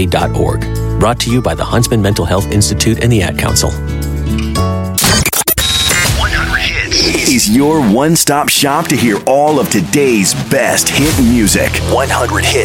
HuntsmanMentalHealthAid.org. Brought to you by the Huntsman Mental Health Institute and the Ad Council. 100 Hits is your one-stop shop to hear all of today's best hit music. 100 Hits.